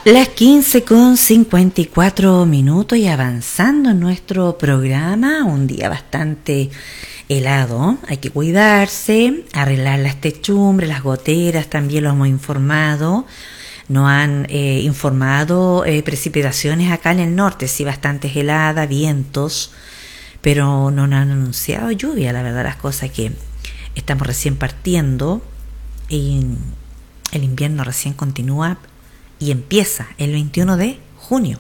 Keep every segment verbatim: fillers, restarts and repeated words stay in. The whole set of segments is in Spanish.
Las quince con cincuenta y cuatro minutos y avanzando en nuestro programa, un día bastante helado, hay que cuidarse, arreglar las techumbres, las goteras, también lo hemos informado, no han eh, informado eh, precipitaciones acá en el norte, sí bastante helada, vientos, pero no han anunciado lluvia, la verdad las cosas que estamos recién partiendo y el invierno recién continúa. Y empieza el veintiuno de junio,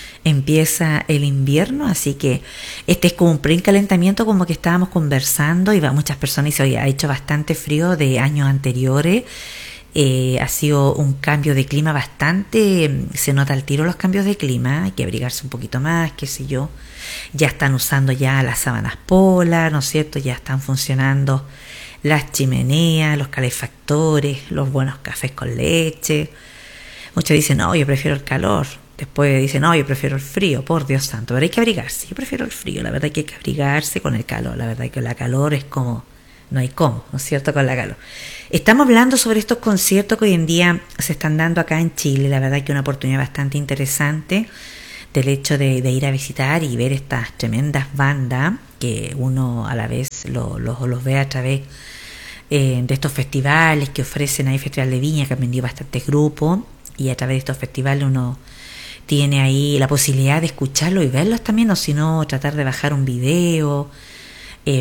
empieza el invierno, así que este es como un precalentamiento, como que estábamos conversando y va, muchas personas dicen, oye, ha hecho bastante frío de años anteriores, eh, ha sido un cambio de clima bastante, se nota al tiro los cambios de clima, hay que abrigarse un poquito más, qué sé yo, ya están usando ya las sábanas polar, ¿no es cierto?, ya están funcionando las chimeneas, los calefactores, los buenos cafés con leche. Muchos dicen, no, yo prefiero el calor. Después dicen, no, yo prefiero el frío, por Dios santo. Pero hay que abrigarse. Yo prefiero el frío. La verdad que hay que abrigarse con el calor. La verdad que la calor es como, no hay cómo, ¿no es cierto?, con la calor. Estamos hablando sobre estos conciertos que hoy en día se están dando acá en Chile. La verdad que es una oportunidad bastante interesante del hecho de, de ir a visitar y ver estas tremendas bandas que uno a la vez lo, lo, los ve a través eh, de estos festivales que ofrecen. Ahí Festival de Viña, que han vendido bastantes grupos. Y a través de estos festivales uno tiene ahí la posibilidad de escucharlo y verlos también, o si no, tratar de bajar un video eh,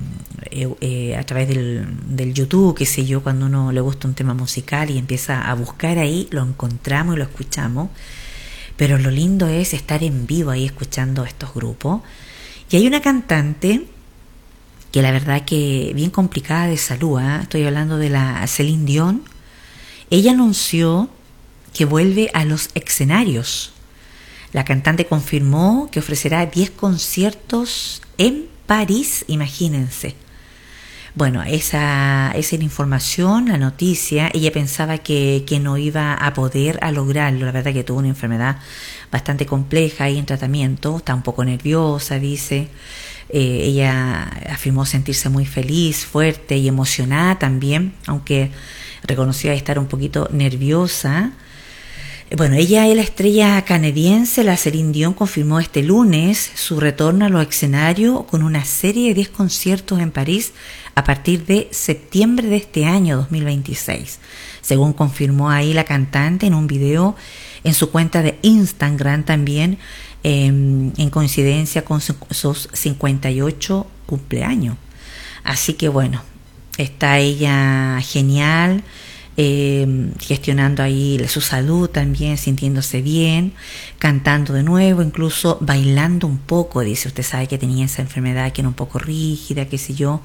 eh, eh, a través del, del YouTube, qué sé yo, cuando uno le gusta un tema musical y empieza a buscar ahí, lo encontramos y lo escuchamos. Pero lo lindo es estar en vivo ahí escuchando estos grupos. Y hay una cantante que la verdad que bien complicada de salud, ¿eh? Estoy hablando de la Celine Dion. Ella anunció que vuelve a los escenarios. La cantante confirmó que ofrecerá diez conciertos en París, imagínense. Bueno, esa, esa es la información, la noticia. Ella pensaba que, que no iba a poder a lograrlo. La verdad que tuvo una enfermedad bastante compleja ahí en tratamiento. Está un poco nerviosa, dice. Eh, ella afirmó sentirse muy feliz, fuerte y emocionada también, aunque reconoció estar un poquito nerviosa. Bueno, ella es la estrella canadiense, la Celine Dion, confirmó este lunes su retorno a los escenarios con una serie de diez conciertos en París a partir de septiembre de este año dos mil veintiséis. Según confirmó ahí la cantante en un video en su cuenta de Instagram también, eh, en coincidencia con su, sus cincuenta y ocho cumpleaños. Así que bueno, está ella genial. Eh, gestionando ahí su salud también, sintiéndose bien, cantando de nuevo, incluso bailando un poco. Dice, usted sabe que tenía esa enfermedad que era un poco rígida, qué sé yo.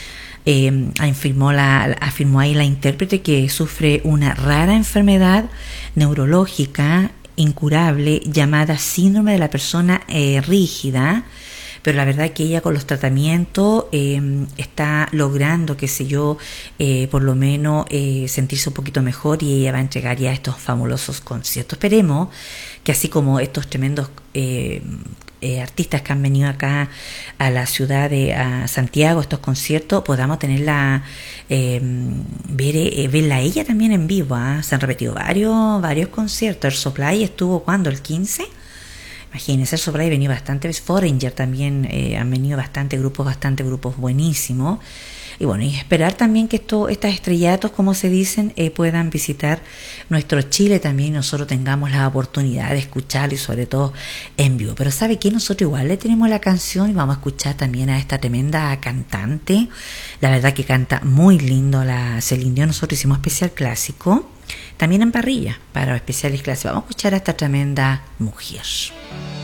Eh, afirmó, la, afirmó ahí la intérprete que sufre una rara enfermedad neurológica incurable llamada síndrome de la persona eh, rígida. Pero la verdad que ella con los tratamientos eh, está logrando, qué sé yo, eh, por lo menos eh, sentirse un poquito mejor, y ella va a entregar ya estos fabulosos conciertos. Esperemos que así como estos tremendos eh, eh, artistas que han venido acá a la ciudad de a Santiago, estos conciertos, podamos tenerla, eh, ver, eh, verla a ella también en vivo. ¿eh? Se han repetido varios, varios conciertos. El Supply estuvo, ¿cuándo? ¿El quince? Imagínense, el Supply ha venido bastante veces, Foreigner también, eh, han venido bastante grupos, bastante grupos buenísimos. Y bueno, y esperar también que esto, estas estrellatos, como se dicen, eh, puedan visitar nuestro Chile también, y nosotros tengamos la oportunidad de escucharlo y sobre todo en vivo. Pero ¿sabe qué? Nosotros igual le tenemos la canción y vamos a escuchar también a esta tremenda cantante. La verdad que canta muy lindo la Celine Dion. Nosotros hicimos especial clásico, también en parrilla, para especiales clásicos. Vamos a escuchar a esta tremenda mujer.